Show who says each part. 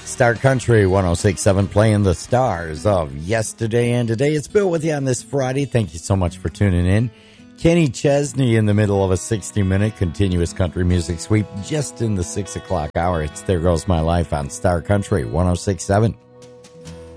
Speaker 1: Star Country 106.7 playing the stars of yesterday and today. It's Bill with you on this Friday. Thank you so much for tuning in. Kenny Chesney in the middle of a 60-minute continuous country music sweep just in the 6 o'clock hour. It's There Goes My Life on Star Country 106.7.